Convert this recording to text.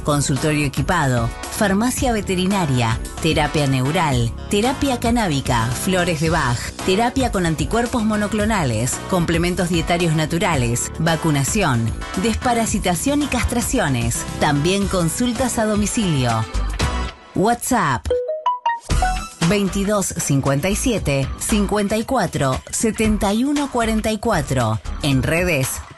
consultorio equipado, farmacia veterinaria, terapia neural, terapia canábica, flores de Bach, terapia con anticuerpos monoclonales, complementos dietarios naturales, vacunación, desparasitación y castraciones. También consultas a domicilio. WhatsApp 2257 54 71 44. En redes